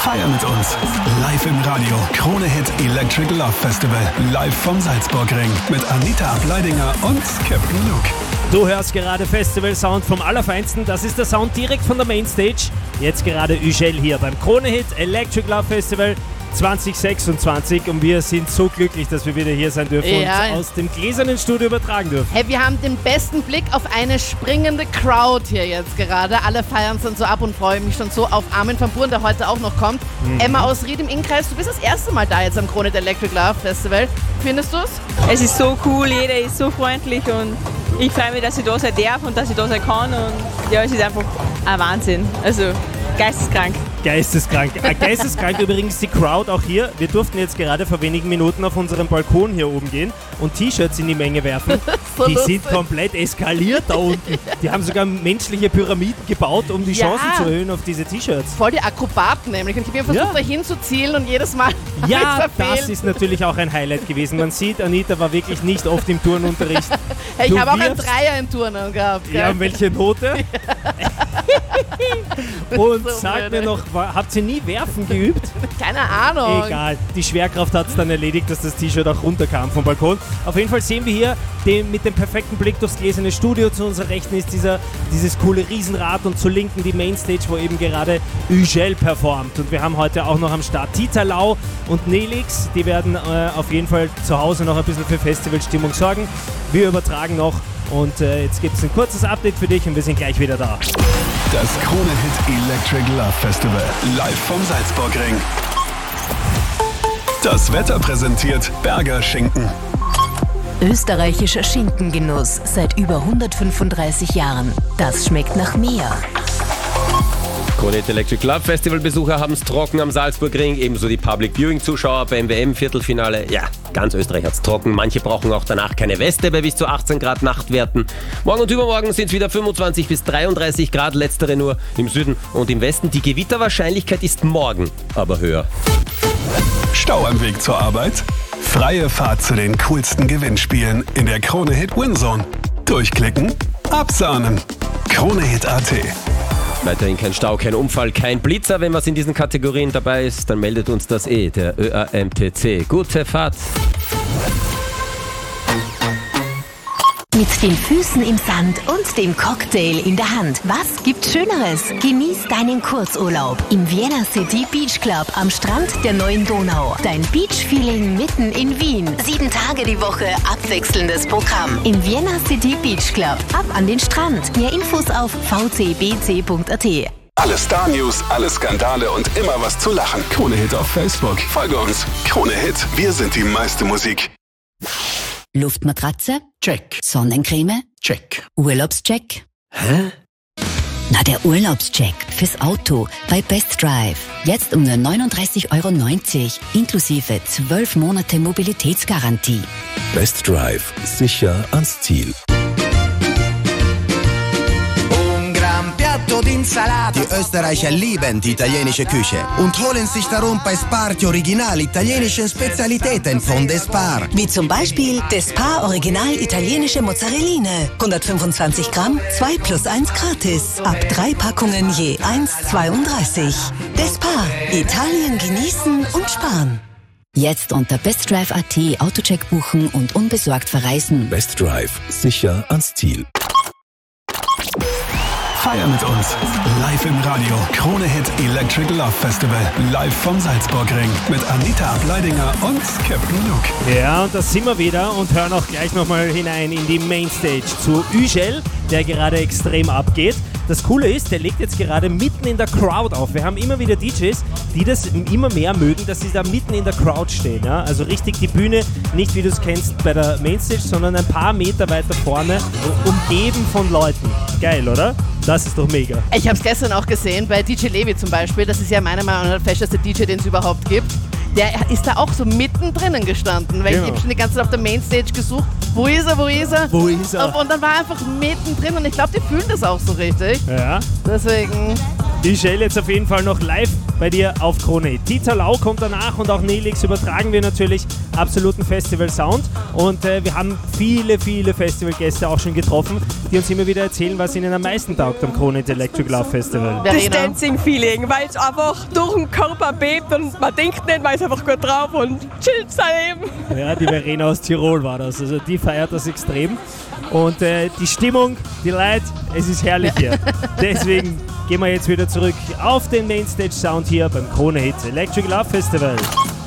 Feier mit uns. Live im Radio. Krone Hit Electric Love Festival. Live vom Salzburgring. Mit Anita Ableidinger und Captain Luke. Du hörst gerade Festival-Sound vom Allerfeinsten. Das ist der Sound direkt von der Mainstage. Jetzt gerade Ugel hier beim Krone Hit Electric Love Festival 2026 und wir sind so glücklich, dass wir wieder hier sein dürfen und aus dem gläsernen Studio übertragen dürfen. Hey, wir haben den besten Blick auf eine springende Crowd hier jetzt gerade. Alle feiern es so ab und freuen mich schon so auf Armin van Buuren, der heute auch noch kommt. Emma aus Ried im Innkreis, du bist das erste Mal da jetzt am Krone Hit Electric Love Festival. Findest du es? Es ist so cool, jeder ist so freundlich und ich freue mich, dass ich da sein darf und dass ich da sein kann und ja, es ist einfach ein Wahnsinn. Also geisteskrank. Geisteskrank übrigens die Crowd auch hier. Wir durften jetzt gerade vor wenigen Minuten auf unserem Balkon hier oben gehen und T-Shirts in die Menge werfen. So die lustig. Sind komplett eskaliert da unten. Die haben sogar menschliche Pyramiden gebaut, um die Chancen zu erhöhen auf diese T-Shirts. Voll die Akrobaten nämlich. Und ich habe versucht, dahin zu zielen und jedes Mal das ist natürlich auch ein Highlight gewesen. Man sieht, Anita war wirklich nicht oft im Turnunterricht. Hey, ich habe auch einen Dreier in Turnen gehabt. Ja, und welche Note? Und so sag mir noch, habt ihr nie Werfen geübt? Keine Ahnung. Egal, die Schwerkraft hat es dann erledigt, dass das T-Shirt auch runterkam vom Balkon. Auf jeden Fall sehen wir hier mit dem perfekten Blick durchs gläserne Studio. Zu unserer Rechten ist dieses coole Riesenrad und zur Linken die Mainstage, wo eben gerade Ugel performt. Und wir haben heute auch noch am Start Tita Lau und Nelix. Die werden auf jeden Fall zu Hause noch ein bisschen für Festivalstimmung sorgen. Wir übertragen noch. Und jetzt gibt es ein kurzes Update für dich und wir sind gleich wieder da. Das Krone Hit Electric Love Festival. Live vom Salzburgring. Das Wetter präsentiert Berger Schinken. Österreichischer Schinkengenuss seit über 135 Jahren. Das schmeckt nach mehr. Krone Hit Electric Love Festival Besucher haben es trocken am Salzburgring, ebenso die Public Viewing Zuschauer beim WM-Viertelfinale. Ja, ganz Österreich hat es trocken. Manche brauchen auch danach keine Weste bei bis zu 18 Grad Nachtwerten. Morgen und übermorgen sind es wieder 25 bis 33 Grad, letztere nur im Süden und im Westen. Die Gewitterwahrscheinlichkeit ist morgen aber höher. Stau am Weg zur Arbeit? Freie Fahrt zu den coolsten Gewinnspielen in der Krone Hit Winzone. Durchklicken, absahnen. KroneHit.at. Weiterhin kein Stau, kein Unfall, kein Blitzer. Wenn was in diesen Kategorien dabei ist, dann meldet uns das der ÖAMTC. Gute Fahrt. Mit den Füßen im Sand und dem Cocktail in der Hand. Was gibt's Schöneres? Genieß deinen Kurzurlaub im Vienna City Beach Club am Strand der Neuen Donau. Dein Beach-Feeling mitten in Wien. 7 Tage die Woche abwechselndes Programm. Im Vienna City Beach Club. Ab an den Strand. Mehr Infos auf vcbc.at. Alle Star-News, alle Skandale und immer was zu lachen. Krone Hit auf Facebook. Folge uns. Krone Hit. Wir sind die meiste Musik. Luftmatratze? Check. Sonnencreme? Check. Urlaubscheck? Hä? Na, der Urlaubscheck fürs Auto bei Best Drive. Jetzt um nur 39,90 € inklusive 12 Monate Mobilitätsgarantie. Best Drive. Sicher ans Ziel. Die Österreicher lieben die italienische Küche und holen sich darum bei Spar die original italienischen Spezialitäten von Despar. Wie zum Beispiel Despar Original italienische Mozzarelline. 125 Gramm, 2 + 1 gratis. Ab 3 Packungen je 1,32. Despar. Italien genießen und sparen. Jetzt unter bestdrive.at Autocheck buchen und unbesorgt verreisen. Best Drive. Sicher ans Ziel. Feier mit uns. Live im Radio. Krone Hit Electric Love Festival. Live vom Salzburgring. Mit Anita Ableidinger und Captain Luke. Ja, und da sind wir wieder und hören auch gleich nochmal hinein in die Mainstage zu Ugel, der gerade extrem abgeht. Das Coole ist, der legt jetzt gerade mitten in der Crowd auf. Wir haben immer wieder DJs, die das immer mehr mögen, dass sie da mitten in der Crowd stehen. Ja? Also richtig die Bühne, nicht wie du es kennst bei der Mainstage, sondern ein paar Meter weiter vorne, umgeben von Leuten. Geil, oder? Das ist doch mega. Ich habe es gestern auch gesehen bei DJ Levi zum Beispiel. Das ist ja meiner Meinung nach der festeste DJ, den es überhaupt gibt. Der ist da auch so mittendrin gestanden, weil ich habe schon die ganze Zeit auf der Mainstage gesucht. Wo ist er? Und dann war er einfach mittendrin und ich glaube, die fühlen das auch so richtig. Ja. Deswegen Die Shell jetzt auf jeden Fall noch live bei dir auf Krone Hit. Dieter Lau kommt danach und auch Nelix übertragen wir natürlich absoluten Festival-Sound. Und wir haben viele Festivalgäste auch schon getroffen, die uns immer wieder erzählen, was ihnen am meisten taugt am Krone Hit Electric Love Festival. Das Dancing-Feeling, weil es einfach durch den Körper bebt und man denkt nicht, man ist einfach gut drauf und chillt daneben. Ja, die Verena aus Tirol war das. Also die feiert das extrem. Und die Stimmung, die Leute, es ist herrlich hier. Deswegen gehen wir jetzt wieder zurück auf den Mainstage-Sound hier beim Krone Hit Electric Love Festival.